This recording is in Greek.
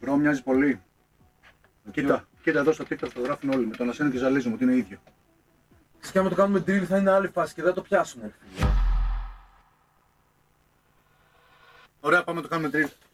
Εγώ μοιάζει πολύ. Κοίτα εδώ στο TikTok το γράφουν όλοι. Με τον Ασένιο και Ζαλίζο μου ότι είναι ίδιο. Και άμα το κάνουμε drill θα είναι άλλη φάση και δεν το πιάσουμε. Ωραία, πάμε να το κάνουμε drill.